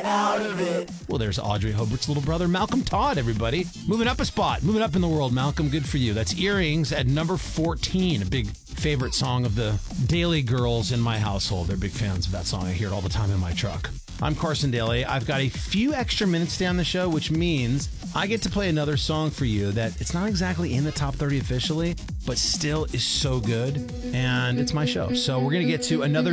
out of it. Well, there's Audrey Hobart's little brother, Malcolm Todd, everybody. Moving up a spot, moving up in the world, Malcolm. Good for you. That's Earrings at number 14, a big favorite song of the Daily girls in my household. They're big fans of that song. I hear it all the time in my truck. I'm Carson Daly. I've got a few extra minutes today on the show, which means I get to play another song for you that it's not exactly in the top 30 officially, but still is so good. And it's my show. So we're going to get to another